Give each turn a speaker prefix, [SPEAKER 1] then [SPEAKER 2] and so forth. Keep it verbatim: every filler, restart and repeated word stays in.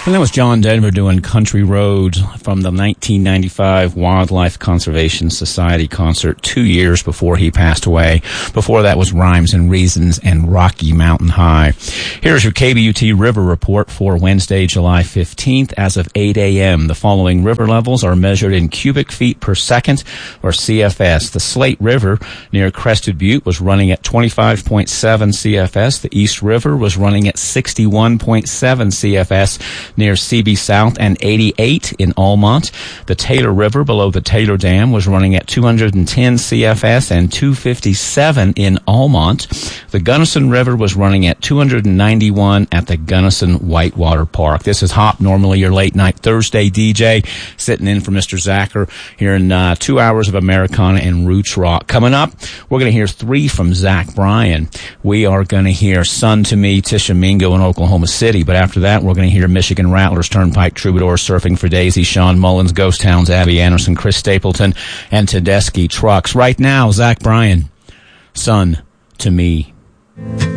[SPEAKER 1] And that was John Denver doing Country Road from the nineteen ninety-five Wildlife Conservation Society concert two years before he passed away. Before that was Rhymes and Reasons and Rocky Mountain High. Here's your K B U T River Report for Wednesday, July fifteenth. As of eight a.m., the following river levels are measured in cubic feet per second, or C F S. The Slate River near Crested Butte was running at twenty-five point seven C F S. The East River was running at sixty-one point seven C F S near C B South and eighty-eight in Almont. The Taylor River below the Taylor Dam was running at two hundred ten C F S and two fifty-seven in Almont. The Gunnison River was running at two hundred ninety-one at the Gunnison Whitewater Park. This is Hop, normally your late night Thursday D J, sitting in for Mister Zacher here in uh, two hours of Americana and Roots Rock. Coming up, we're going to hear three from Zach Bryan. We are going to hear Sun to Me, Tisha Mingo in Oklahoma City, but after that, we're going to hear Michigan Rattlers, Turnpike Troubadours, Surfing for Daisy, Sean Mullins, Ghost Towns, Abby Anderson, Chris Stapleton, and Tedeschi Trucks. Right now, Zach Bryan, Sun to Me.